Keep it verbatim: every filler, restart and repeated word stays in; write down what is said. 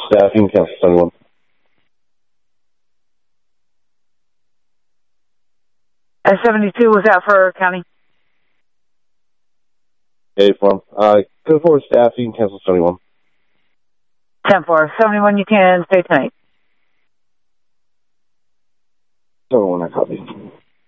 staffing, cancel seventy-one. S seventy-two was out for county. Hey, form. Uh, go forward staffing, cancel seventy-one. ten four. seventy-one, you can stay tonight. seventy-one, I copy.